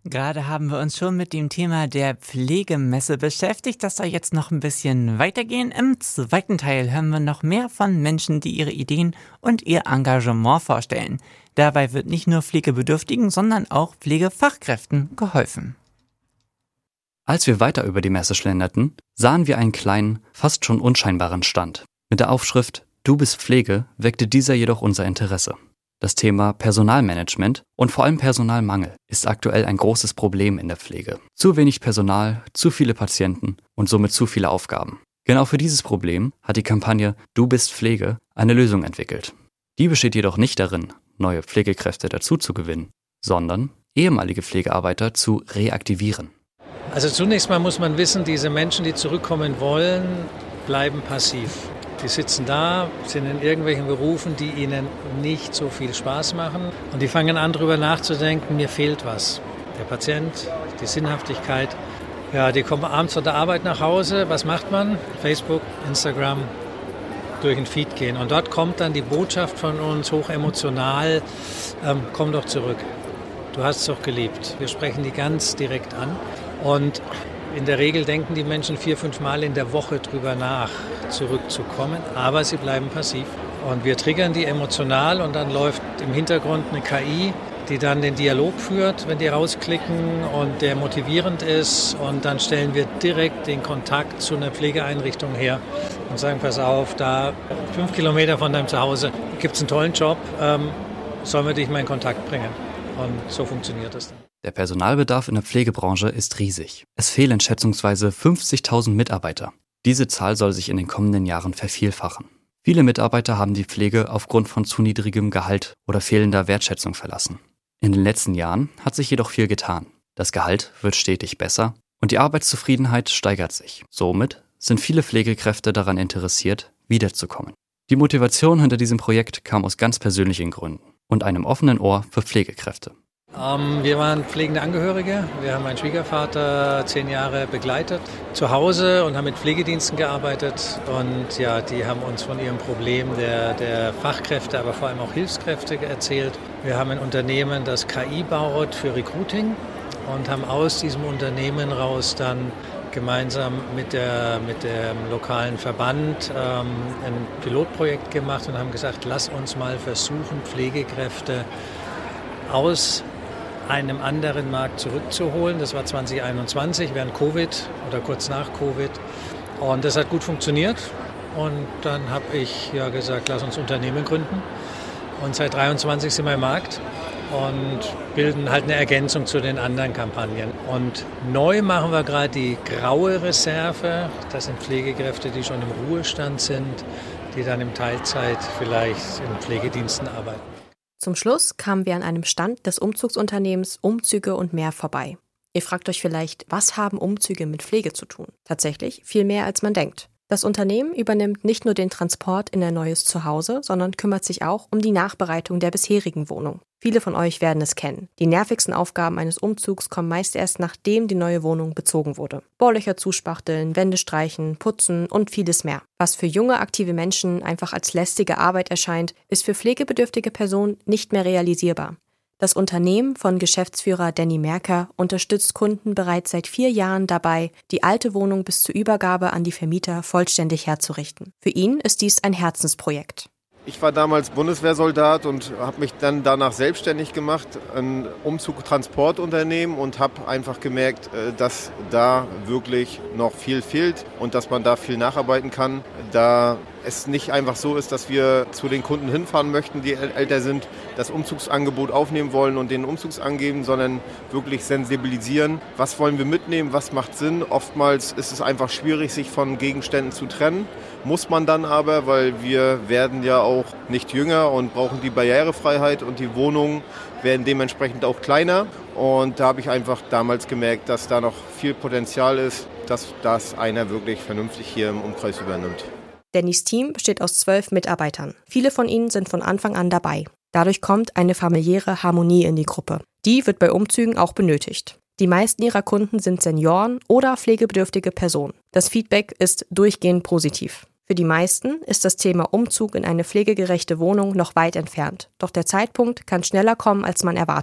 Gerade haben wir uns schon mit dem Thema der Pflegemesse beschäftigt. Das soll jetzt noch ein bisschen weitergehen. Im zweiten Teil hören wir noch mehr von Menschen, die ihre Ideen und ihr Engagement vorstellen. Dabei wird nicht nur Pflegebedürftigen, sondern auch Pflegefachkräften geholfen. Als wir weiter über die Messe schlenderten, sahen wir einen kleinen, fast schon unscheinbaren Stand. Mit der Aufschrift »Du bist Pflege« weckte dieser jedoch unser Interesse. Das Thema Personalmanagement und vor allem Personalmangel ist aktuell ein großes Problem in der Pflege. Zu wenig Personal, zu viele Patienten und somit zu viele Aufgaben. Genau für dieses Problem hat die Kampagne »Du bist Pflege« eine Lösung entwickelt. Die besteht jedoch nicht darin, neue Pflegekräfte dazuzugewinnen, sondern ehemalige Pflegearbeiter zu reaktivieren. Also zunächst mal muss man wissen, diese Menschen, die zurückkommen wollen, bleiben passiv. Die sitzen da, sind in irgendwelchen Berufen, die ihnen nicht so viel Spaß machen. Und die fangen an, darüber nachzudenken, mir fehlt was. Der Patient, die Sinnhaftigkeit. Ja, die kommen abends von der Arbeit nach Hause. Was macht man? Facebook, Instagram, durch den Feed gehen. Und dort kommt dann die Botschaft von uns, hochemotional, komm doch zurück. Du hast es doch geliebt. Wir sprechen die ganz direkt an. Und in der Regel denken die Menschen 4-5 Mal in der Woche drüber nach, zurückzukommen, aber sie bleiben passiv. Und wir triggern die emotional und dann läuft im Hintergrund eine KI, die dann den Dialog führt, wenn die rausklicken und der motivierend ist. Und dann stellen wir direkt den Kontakt zu einer Pflegeeinrichtung her und sagen, pass auf, da 5 Kilometer von deinem Zuhause gibt es einen tollen Job, sollen wir dich mal in Kontakt bringen. Und so funktioniert das dann. Der Personalbedarf in der Pflegebranche ist riesig. Es fehlen schätzungsweise 50.000 Mitarbeiter. Diese Zahl soll sich in den kommenden Jahren vervielfachen. Viele Mitarbeiter haben die Pflege aufgrund von zu niedrigem Gehalt oder fehlender Wertschätzung verlassen. In den letzten Jahren hat sich jedoch viel getan. Das Gehalt wird stetig besser und die Arbeitszufriedenheit steigert sich. Somit sind viele Pflegekräfte daran interessiert, wiederzukommen. Die Motivation hinter diesem Projekt kam aus ganz persönlichen Gründen und einem offenen Ohr für Pflegekräfte. Wir waren pflegende Angehörige. Wir haben meinen Schwiegervater 10 Jahre begleitet zu Hause und haben mit Pflegediensten gearbeitet. Und ja, die haben uns von ihrem Problem der Fachkräfte, aber vor allem auch Hilfskräfte erzählt. Wir haben ein Unternehmen, das KI baut für Recruiting und haben aus diesem Unternehmen raus dann gemeinsam mit dem lokalen Verband ein Pilotprojekt gemacht und haben gesagt, lass uns mal versuchen, Pflegekräfte aus einem anderen Markt zurückzuholen. Das war 2021, während Covid oder kurz nach Covid. Und das hat gut funktioniert. Und dann habe ich ja gesagt, lass uns Unternehmen gründen. Und seit 2023 sind wir im Markt und bilden halt eine Ergänzung zu den anderen Kampagnen. Und neu machen wir gerade die graue Reserve. Das sind Pflegekräfte, die schon im Ruhestand sind, die dann in Teilzeit vielleicht in Pflegediensten arbeiten. Zum Schluss kamen wir an einem Stand des Umzugsunternehmens Umzüge und mehr vorbei. Ihr fragt euch vielleicht, was haben Umzüge mit Pflege zu tun? Tatsächlich viel mehr, als man denkt. Das Unternehmen übernimmt nicht nur den Transport in ein neues Zuhause, sondern kümmert sich auch um die Nachbereitung der bisherigen Wohnung. Viele von euch werden es kennen. Die nervigsten Aufgaben eines Umzugs kommen meist erst, nachdem die neue Wohnung bezogen wurde. Bohrlöcher zuspachteln, Wände streichen, putzen und vieles mehr. Was für junge, aktive Menschen einfach als lästige Arbeit erscheint, ist für pflegebedürftige Personen nicht mehr realisierbar. Das Unternehmen von Geschäftsführer Danny Merker unterstützt Kunden bereits seit 4 Jahren dabei, die alte Wohnung bis zur Übergabe an die Vermieter vollständig herzurichten. Für ihn ist dies ein Herzensprojekt. Ich war damals Bundeswehrsoldat und habe mich dann danach selbstständig gemacht, ein Umzug-Transportunternehmen, und habe einfach gemerkt, dass da wirklich noch viel fehlt und dass man da viel nacharbeiten kann. Da es nicht einfach so ist, dass wir zu den Kunden hinfahren möchten, die älter sind, das Umzugsangebot aufnehmen wollen und den Umzugs angeben, sondern wirklich sensibilisieren. Was wollen wir mitnehmen? Was macht Sinn? Oftmals ist es einfach schwierig, sich von Gegenständen zu trennen. Muss man dann aber, weil wir werden ja auch nicht jünger und brauchen die Barrierefreiheit, und die Wohnungen werden dementsprechend auch kleiner. Und da habe ich einfach damals gemerkt, dass da noch viel Potenzial ist, dass das einer wirklich vernünftig hier im Umkreis übernimmt. Dannys Team besteht aus 12 Mitarbeitern. Viele von ihnen sind von Anfang an dabei. Dadurch kommt eine familiäre Harmonie in die Gruppe. Die wird bei Umzügen auch benötigt. Die meisten ihrer Kunden sind Senioren oder pflegebedürftige Personen. Das Feedback ist durchgehend positiv. Für die meisten ist das Thema Umzug in eine pflegegerechte Wohnung noch weit entfernt. Doch der Zeitpunkt kann schneller kommen, als man erwartet.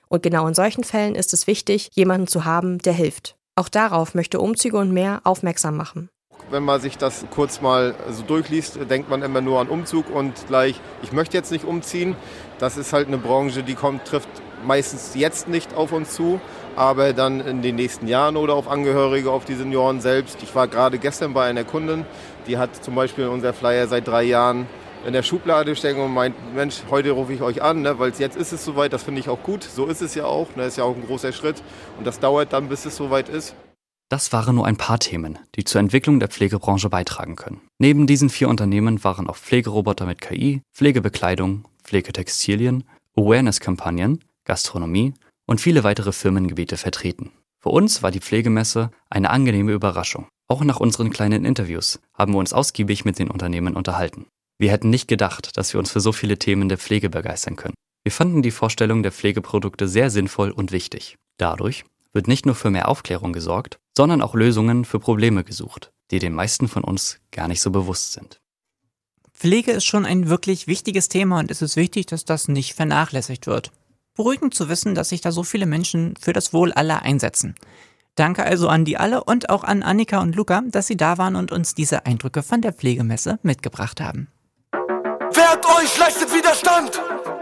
Und genau in solchen Fällen ist es wichtig, jemanden zu haben, der hilft. Auch darauf möchte Umzüge und mehr aufmerksam machen. Wenn man sich das kurz mal so durchliest, denkt man immer nur an Umzug und gleich, ich möchte jetzt nicht umziehen. Das ist halt eine Branche, die trifft meistens jetzt nicht auf uns zu, aber dann in den nächsten Jahren oder auf Angehörige, auf die Senioren selbst. Ich war gerade gestern bei einer Kundin, die hat zum Beispiel unser Flyer seit 3 Jahren in der Schublade stecken und meint, Mensch, heute rufe ich euch an, ne, weil jetzt ist es soweit, das finde ich auch gut. So ist es ja auch, ne, ist ja auch ein großer Schritt und das dauert dann, bis es soweit ist. Das waren nur ein paar Themen, die zur Entwicklung der Pflegebranche beitragen können. Neben diesen 4 Unternehmen waren auch Pflegeroboter mit KI, Pflegebekleidung, Pflegetextilien, Awareness-Kampagnen, Gastronomie und viele weitere Firmengebiete vertreten. Für uns war die Pflegemesse eine angenehme Überraschung. Auch nach unseren kleinen Interviews haben wir uns ausgiebig mit den Unternehmen unterhalten. Wir hätten nicht gedacht, dass wir uns für so viele Themen der Pflege begeistern können. Wir fanden die Vorstellung der Pflegeprodukte sehr sinnvoll und wichtig. Dadurch wird nicht nur für mehr Aufklärung gesorgt, sondern auch Lösungen für Probleme gesucht, die den meisten von uns gar nicht so bewusst sind. Pflege ist schon ein wirklich wichtiges Thema und es ist wichtig, dass das nicht vernachlässigt wird. Beruhigend zu wissen, dass sich da so viele Menschen für das Wohl aller einsetzen. Danke also an die alle und auch an Annika und Luca, dass sie da waren und uns diese Eindrücke von der Pflegemesse mitgebracht haben. Wehrt euch, leistet Widerstand!